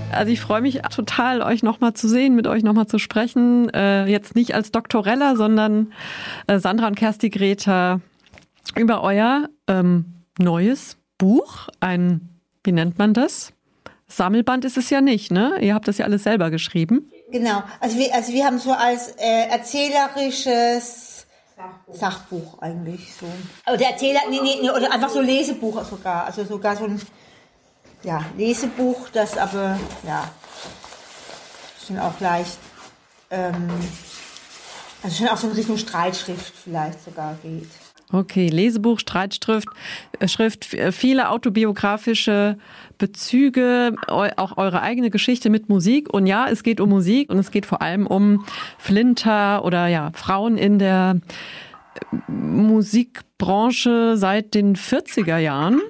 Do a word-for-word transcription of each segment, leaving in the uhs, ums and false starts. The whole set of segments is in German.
Also ich freue mich total, euch nochmal zu sehen, mit euch nochmal zu sprechen. Äh, jetzt nicht als Doktorella, sondern äh, Sandra und Kersti Greta über euer ähm, neues Buch. Ein, wie nennt man das? Sammelband ist es ja nicht, ne? Ihr habt das ja alles selber geschrieben. Genau. Also wir, also wir haben so als äh, erzählerisches Sachbuch. Sachbuch eigentlich so. Oder Erzähler, nee, nee, nee, oder einfach so Lesebuch sogar. Also sogar so ein ja, Lesebuch, das aber, ja, schon auch leicht, ähm, also schon auch so in Richtung Streitschrift vielleicht sogar geht. Okay, Lesebuch, Streitschrift, Schrift, viele autobiografische Bezüge, auch eure eigene Geschichte mit Musik. Und ja, es geht um Musik und es geht vor allem um Flinter oder ja, Frauen in der Musikbranche seit den vierziger Jahren.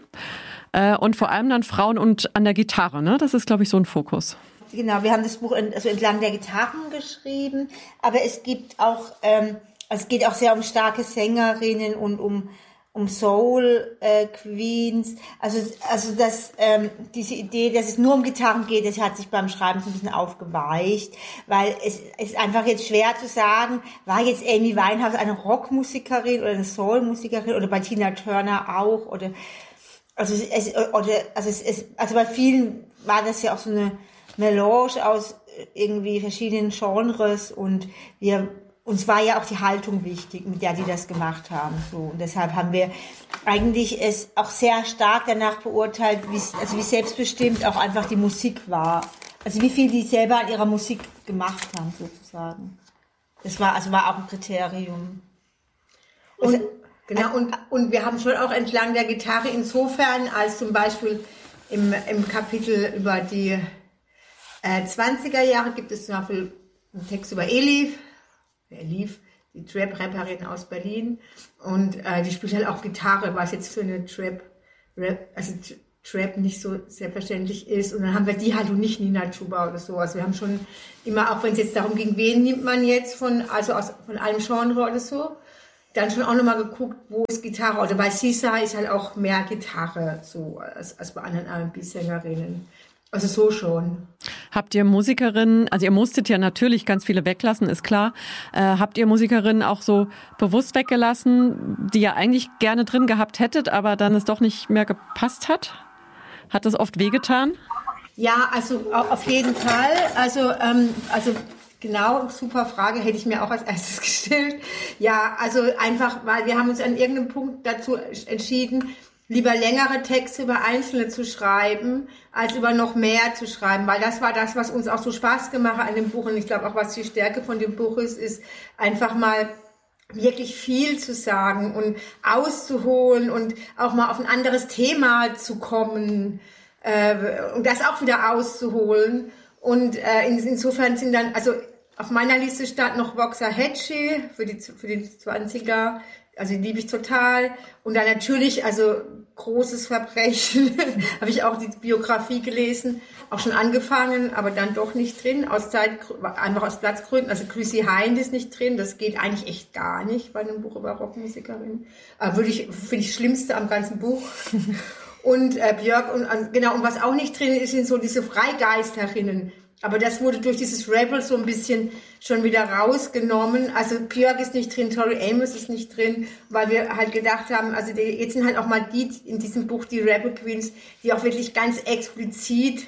Und vor allem dann Frauen und an der Gitarre, ne? Das ist, glaube ich, so ein Fokus. Genau, wir haben das Buch also entlang der Gitarren geschrieben, aber es gibt auch, ähm, es geht auch sehr um starke Sängerinnen und um um Soul äh, Queens. Also also das ähm, diese Idee, dass es nur um Gitarren geht, das hat sich beim Schreiben so ein bisschen aufgeweicht, weil es ist einfach jetzt schwer zu sagen, war jetzt Amy Winehouse eine Rockmusikerin oder eine Soulmusikerin oder bei Tina Turner auch oder Also es, oder, also es, es, also bei vielen war das ja auch so eine Melange aus irgendwie verschiedenen Genres und wir, uns war ja auch die Haltung wichtig, mit der die das gemacht haben, so. Und deshalb haben wir eigentlich es auch sehr stark danach beurteilt, wie, also wie selbstbestimmt auch einfach die Musik war. Also wie viel die selber an ihrer Musik gemacht haben, sozusagen. Das war, also war auch ein Kriterium. Und, also, Genau, und, und wir haben schon auch entlang der Gitarre insofern, als zum Beispiel im, im Kapitel über die äh, zwanziger Jahre gibt es zum Beispiel einen Text über Elif, Elif, die Trap-Rapperin aus Berlin, und äh, die spielt halt auch Gitarre, was jetzt für eine Trap, Rap, also Trap nicht so selbstverständlich ist, und dann haben wir die halt und nicht Nina Chuba oder so. Also wir haben schon immer, auch wenn es jetzt darum ging, wen nimmt man jetzt von, also aus, von einem Genre oder so, dann schon auch nochmal geguckt, wo ist Gitarre. Oder bei Sisa ist halt auch mehr Gitarre so als, als bei anderen R und B-Sängerinnen. Also so schon. Habt ihr Musikerinnen, also ihr musstet ja natürlich ganz viele weglassen, ist klar. Äh, habt ihr Musikerinnen auch so bewusst weggelassen, die ihr eigentlich gerne drin gehabt hättet, aber dann es doch nicht mehr gepasst hat? Hat das oft wehgetan? Ja, also auf jeden Fall. Also, ähm, also genau, super Frage, hätte ich mir auch als erstes gestellt. Ja, also einfach, weil wir haben uns an irgendeinem Punkt dazu entschieden, lieber längere Texte über Einzelne zu schreiben, als über noch mehr zu schreiben, weil das war das, was uns auch so Spaß gemacht hat an dem Buch, und ich glaube auch, was die Stärke von dem Buch ist, ist einfach mal wirklich viel zu sagen und auszuholen und auch mal auf ein anderes Thema zu kommen, äh, und das auch wieder auszuholen. Und äh, in, insofern sind dann, also auf meiner Liste stand noch Waxahachie für die für die zwanziger, also die liebe ich total. Und dann natürlich, also großes Verbrechen, habe ich auch die Biografie gelesen, auch schon angefangen, aber dann doch nicht drin, aus Zeit, einfach aus Platzgründen. Also Chrissy Hind ist nicht drin, das geht eigentlich echt gar nicht bei einem Buch über Rockmusikerin. Aber würde ich, finde ich, das Schlimmste am ganzen Buch. Und äh, Björk, und genau, und was auch nicht drin ist, sind so diese Freigeisterinnen. Aber das wurde durch dieses Rebel so ein bisschen schon wieder rausgenommen. Also Björk ist nicht drin, Tori Amos ist nicht drin, weil wir halt gedacht haben, also die, jetzt sind halt auch mal die in diesem Buch, die Rebel Queens, die auch wirklich ganz explizit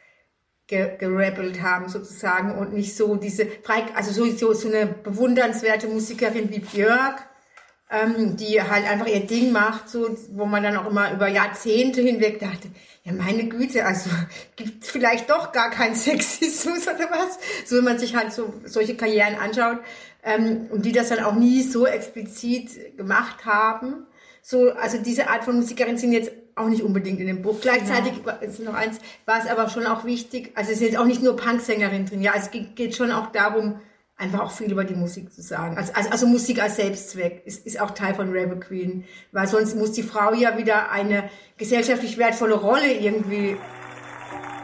ge- gerebelt haben sozusagen und nicht so diese, frei, also so, so, so eine bewundernswerte Musikerin wie Björk, ähm, die halt einfach ihr Ding macht, so, wo man dann auch immer über Jahrzehnte hinweg dachte, ja, meine Güte, also gibt vielleicht doch gar keinen Sexismus oder was? So, wenn man sich halt so solche Karrieren anschaut, ähm, und die das dann auch nie so explizit gemacht haben. So, also diese Art von Musikerinnen sind jetzt auch nicht unbedingt in dem Buch. Gleichzeitig ja. ist noch eins, war es aber schon auch wichtig, also es ist jetzt auch nicht nur Punksängerin drin, ja, es geht, geht schon auch darum, einfach auch viel über die Musik zu sagen. Also, also, also Musik als Selbstzweck ist, ist auch Teil von Rebel Queen, weil sonst muss die Frau ja wieder eine gesellschaftlich wertvolle Rolle irgendwie